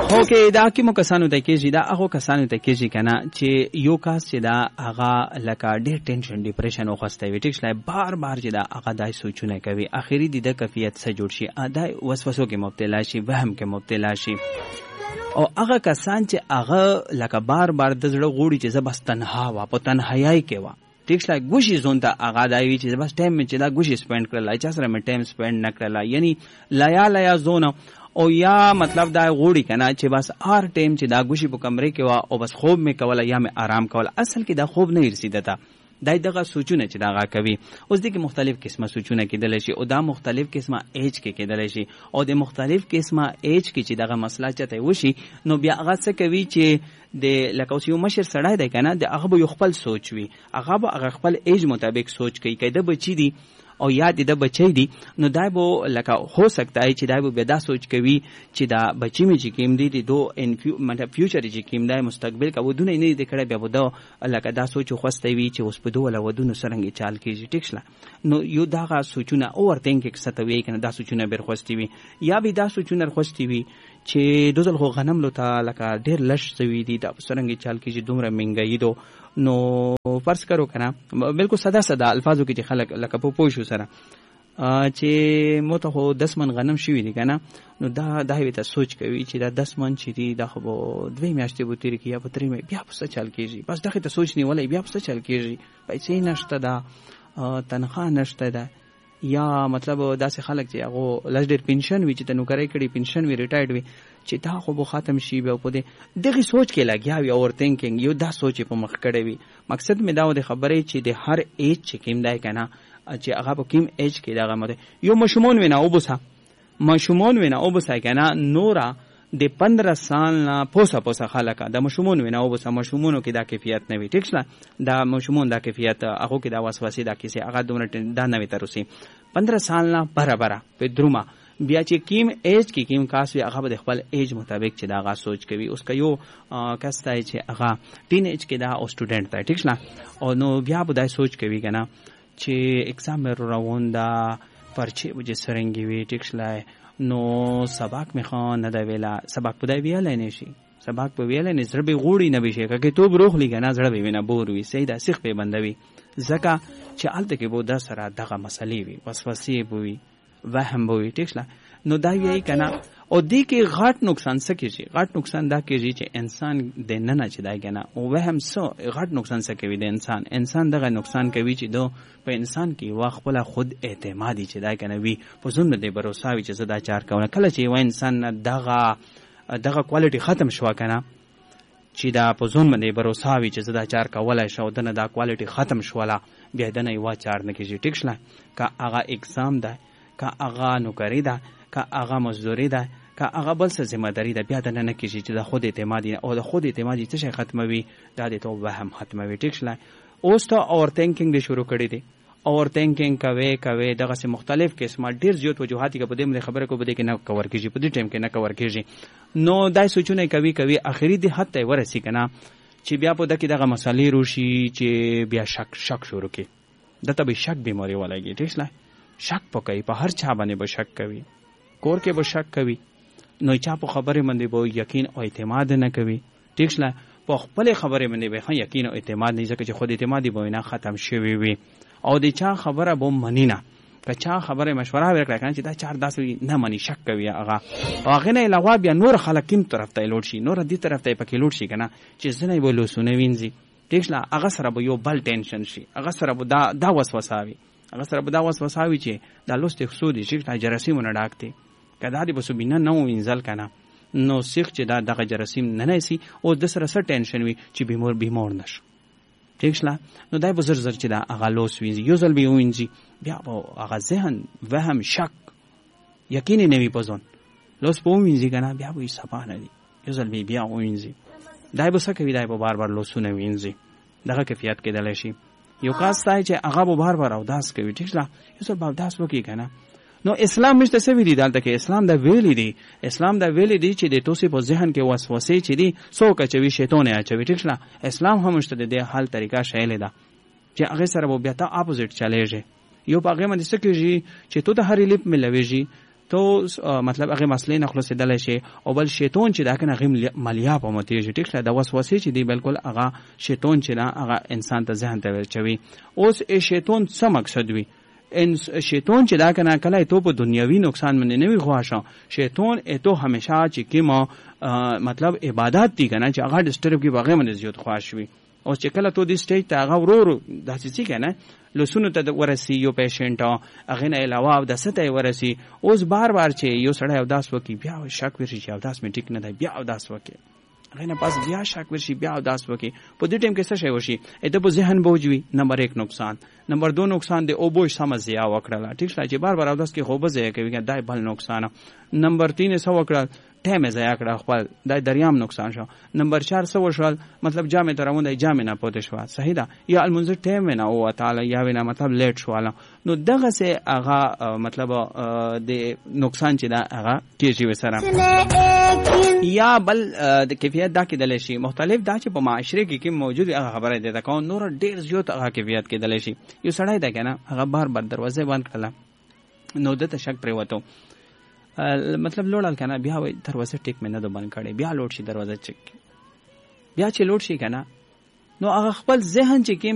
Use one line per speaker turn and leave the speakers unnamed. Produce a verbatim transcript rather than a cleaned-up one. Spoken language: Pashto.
خو کې دا کوم کسانو ته کېږي دا هغه کسانو ته کېږي کنه چې یو کس چې دا هغه لکه ډېر ټینشن ډیپریشن وخسته وي ټیک شلای بار بار چې دا هغه دای سوچونه کوي اخیری د کیفیت سره جوړ شي دا وسوسو کې مبتلا شي وهم کې مبتلا شي او هغه کسان چې هغه لکه بار بار د زړه غوړي چې زه بس تنها وا په تنهایی کې وا ټیک شلای ګوشي زون ته هغه دای چې بس ټایم چې دا ګوشي سپند کړل چې سره مې ټایم سپند نه کړل یعنی لایا لایا زون او یا مطلب دا غوړي کنه چې بس هر ټایم چې دا ګوشي په کمرې کې وا او بس خوب مې کوله یا مې آرام کوله اصل کې دا خوب نه رسیدته دای دغه سوچونه چې دا کوي اوس دغه مختلف قسمه سوچونه کېدل شي او دا مختلف قسمه ایج کې کېدل شي او د مختلف قسمه ایج کې چې دغه مسله چته وشي نو بیا هغه څه کوي چې د لکه یو مشر سړی دی کنه د هغه به خپل سوچ وي هغه به هغه خپل ایج مطابق سوچ کوي کله بچی دی او یاد د بچی دی نو دای به لکه هو سکتا ہے چې دای به دا سوچ کوي چې دا بچی می چې کیم دی دو ان مطلب فیوچر چې کیم دی مستقبل کا ودونه نه دی کړه بیا به دا لکه دا سوچ خوسته وي چې اوس په دوه ولا ودونه سرنګ چال کیږي ټیک شله نو یو دا سوچونه اوور تھینک ستوي کنه دا سوچونه بیر خوستي وي یا به دا سوچونه خوستي وي چې دوزل خو غنم لته لکه ډیر لش سوي دي دا سرنګ چال کیږي دومره منګي دو نو فرض کرو کنه بالکل ساده ساده الفاظو کې چې خلک لکه په پوښو سره چې موته خو دس من غنم شوی دی کنه نو دا دا وی ته سوچ کوي چې دا دس من چې دی دا خو دوی میاشتې بو تیر کې یا په ترې بیا په چل کېږي بس دغه ته سوچ نیولای بیا په چل کېږي پیسې نشته دا تنخواه نشته دا یا مطلب داسې خلک چې هغه لږ ډېر پنشن وي چې تنو کرای کړي پنشن وي ریټایرډ وي چې دا خو به ختم شي بیا په دې دغه سوچ کې لګیا وي اور تھینکینګ یو دا سوچ په مخ کړي وي مقصد مې دا د خبرې چې د هر ایج چې کیم دی کنه چې هغه په کیم ایج کې دا غمره یو مشمون وینا او بوسا مشمون وینا او بوسا کنه نورا د پندرہ سال نه پوسا پوسا خلک د مشمون وینا او بوسا مشمونو کې دا کیفیت نه وي ټیک شله دا مشمون دا کیفیت هغه کې دا وسوسه دا کیسه هغه دومره دا نه وي ترسي پندرہ سال نه برابر په دروما بیا چې کیم ایج کې کیم کاس وی هغه د خپل ایج مطابق چې دا غا سوچ کوي اوس کا یو کسته چې هغه ټین ایج کې دا او سټوډنټ دی ټیک شله او نو بیا به دا سوچ کوي کنه چې ایگزام روان دا پرچه وجه سرنګي وی ټیک شله نو سبق میخوان نه دا ویلا سبق پدای ویل نه شي سبق په ویل نه زړه به غوړي نه بشي که تو بروخ لګا نه زړه به وینه بور وي سیدا سیخ په بندوي زکه چې الته کې بو د سره دغه مسلې وي وسوسې بوي وهم بوي ټیک شله نو دا یی کنه او دې کې غټ نقصان څه کیږي غټ نقصان دا کیږي چې انسان د نه نه چې دا کنه او وهم څه غټ نقصان څه کوي د انسان انسان دغه نقصان کوي چې دو په انسان کې واخ خپل خود اعتمادي چې دا کنه وی په زوم نه دی باور وساوي چې زدا چار کوي کله چې و انسان دغه دغه کوالټي ختم شو کنه چې دا په زوم باندې باور وساوي چې زدا چار کولای شو دنه دا کوالټي ختم شولا بیا دنه یو چار نه کیږي ټیک شله کا هغه اگزام ده کا هغه نوکری ده کا هغه مزدوری ده کا هغه بل څه ذمہ داری ده بیا د نه کیږي چې د خود اعتمادي او د خود اعتمادي څه شي ختموي دا د تو وهم ختموي ټیک شله اوس ته اور تھینکینګ دی شروع کړی دی اور تھینکینګ کوي کوي دغه سه مختلف قسمه ډیر زیات وجوهاتي په دې مله خبره کو بده کې نه کور کیږي په دې ټیم کې نه کور کیږي نو دای سوچونه کوي کوي اخري دی حد ته ورسی کنه چې بیا په دغه دغه مسالې روشي چې بیا شک شک شروع کی دته به شک بیماری ولګي ټیک شله شک پکې په هر چا باندې به شک کوي کور کې به شک کوي نو چا په خبره باندې به یقین او اعتماد نه کوي ټیک شله په خپل خبره باندې به یقین او اعتماد نه ځکه چې خود اعتمادي به نه ختم شوی وي او د چا خبره به منینه که چا خبره مشوره ورکړه کنه چې دا چار داسې نه مني شک کوي هغه هغه نه علاوه بیا نور خلک کیم طرف ته لوټ شي نور دې طرف ته پکې لوټ شي کنه چې زنه به لوسونه وینځي ټیک شله هغه سره به یو بل ټینشن شي هغه سره به دا دا وسوساوي هغه سره به دا وسوساوي چې دا لوست خصوصي شي چې جراثیمونه ډاکتي کدا دې بسو بنا نو وینځل کنه نو سیخ چې دا دغه جراثیم نه نسی او د سره سره ټینشن وي چې بیمار بیمار نشي ټیک شله نو دای بزر زر چې دا هغه لوس وینځي یو ځل به وینځي بیا به هغه ذهن وهم شک یقین نه وي پزون لوس په وینځي کنه بیا به صفه نه دي یو ځل به بیا وینځي دای به سکه وی دای به بار بار لوسونه وینځي دغه کیفیت کې دلای شي یو کاس تای چې هغه به بار بار اوداس کوي ټیک شله یو ځل به اوداس وکي کنه نو اسلام مشته څه ویلي دالته کې اسلام دا ویلي دی اسلام دا ویلي دی چې د توسي په ذهن کې وسوسه چې دی څوک چې شیطان اچوي ټیک شله اسلام هم مشته د حل طریقه شایل ده چې هغه سره به بیا ته اپوزیټ چلیږي یو پاګه باندې څه کېږي چې تو د هر لیپ ملويږي تو مطلب هغه مسلې نه خلاصېدلی شي. او بل شیطان چې دا کنه هغه مالیه په متیږي ټیک شه، د وسوسې چې دی بالکل هغه شیطان چې نه هغه انسان ته ذهن ته ورچوي. اوس ای شیطان څه مقصد وي؟ ان شیطان چې دا کنه کله تو په دنیوي نقصان باندې نه وي خواشه، شیطان ایتو همیشه چې کیما مطلب عبادت دی کنه چې هغه ډسټرب کی بغیر باندې زیات خواش وي. او چې کله تو دې سټیج ته هغه ورو ورو داسې څه کنه لسونو ته ورسی یو پیشنټ هغه نه علاوه د سته ورسی، اوس بار بار چې یو سړی او داس وکي بیا شک ورشي چې او داس می ټیک نه دی، بیا او داس وکي هغه نه پاس بیا شک ورشي، بیا او داس وکي. په دې ټیم کې څه شي وشي؟ اته په ذهن بوجوي. نمبر یک نقصان. نمبر دو نقصان دی او بوج سمزیا وکړه ټیک شته چې بار بار او داس کې خوب ځای کوي دا بل نقصان. نمبر تین سو وکړه ټیم ضایع کړه خپل دا دریام نقصان شو. نمبر چار سو شوال مطلب جامع ترونه جامع نه پوتې شو صحیح ده، یا المنذر ټیم نه او تعالی یا وینا مطلب لیټ شواله. نو دغه سه هغه مطلب د نقصان چې دا هغه کیږي وسره. یا بل د کیفیت دا کېدلی شي مختلف دا چې په معاشره کې کې موجود هغه خبره ده دا نور ډیر زیات هغه کیفیت کېدلی شي. یو سړی ده کنه هغه بار بار دروازه بند کړله نو د ته شک پرې وته مطلب لوړل کنه بیا وای دروازه ټیک مې نه ده بند کړي، بیا لوړ شي دروازه چک، بیا چې لوړ شي کنه نو هغه خپل ذهن چې کې